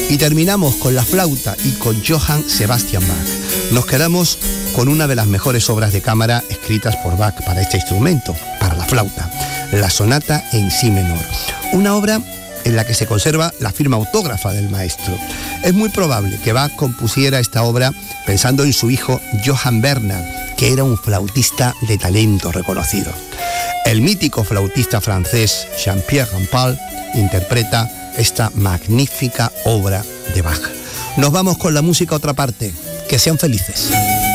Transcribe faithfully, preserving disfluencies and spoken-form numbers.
Y terminamos con la flauta y con Johann Sebastian Bach. Nos quedamos con una de las mejores obras de cámara escritas por Bach para este instrumento, para la flauta, la sonata en si menor. Una obra en la que se conserva la firma autógrafa del maestro. Es muy probable que Bach compusiera esta obra pensando en su hijo Johann Bernhard, que era un flautista de talento reconocido. El mítico flautista francés Jean-Pierre Rampal interpreta esta magnífica obra de Bach. Nos vamos con la música a otra parte. Que sean felices.